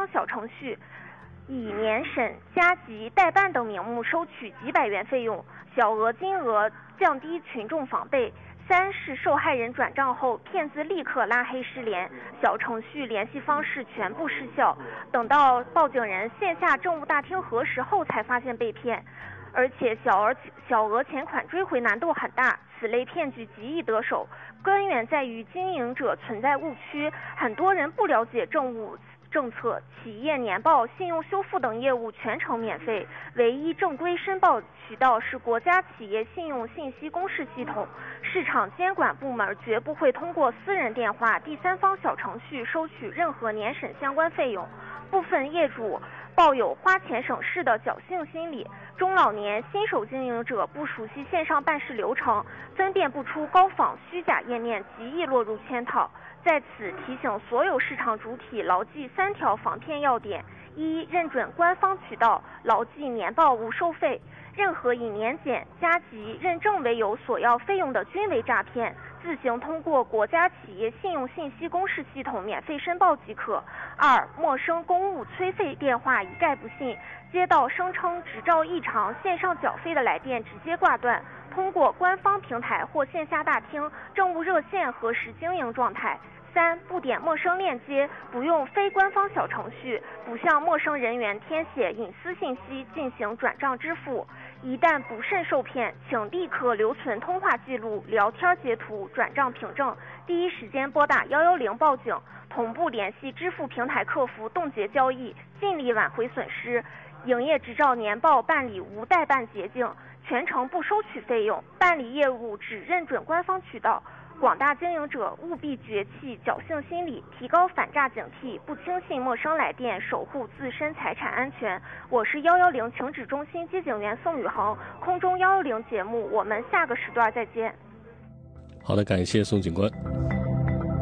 小程序，以年审、加急、代办等名目收取几百元费用，小额金额降低群众防备。3是受害人转账后，骗子立刻拉黑失联，小程序联系方式全部失效，等到报警人线下政务大厅核实后才发现被骗。而且小额钱款追回难度很大，此类骗局极易得手，根源在于经营者存在误区，很多人不了解政务政策，企业年报、信用修复等业务全程免费，唯一正规申报渠道是国家企业信用信息公示系统。市场监管部门绝不会通过私人电话、第三方小程序收取任何年审相关费用。部分业主抱有花钱省事的侥幸心理，中老年新手经营者不熟悉线上办事流程，分辨不出高仿虚假页面，极易落入圈套。在此提醒所有市场主体牢记3条防骗要点：一、认准官方渠道，牢记年报无收费，任何以年检、加急、认证为由索要费用的均为诈骗，自行通过国家企业信用信息公示系统免费申报即可。2、陌生公务催费电话一概不信，接到声称执照异常、线上缴费的来电直接挂断，通过官方平台或线下大厅、政务热线核实经营状态。3、不点陌生链接，不用非官方小程序，不向陌生人员填写隐私信息进行转账支付。一旦不慎受骗，请立刻留存通话记录、聊天截图、转账凭证，第一时间拨打110报警，同步联系支付平台客服冻结交易，尽力挽回损失。营业执照年报办理无代办捷径，全程不收取费用，办理业务只认准官方渠道。广大经营者务必绝弃侥幸心理，提高反诈警惕，不轻信陌生来电，守护自身财产安全。我是110请指中心接警员宋宇恒，空中110节目，我们下个时段再见。 好的，感谢宋警官。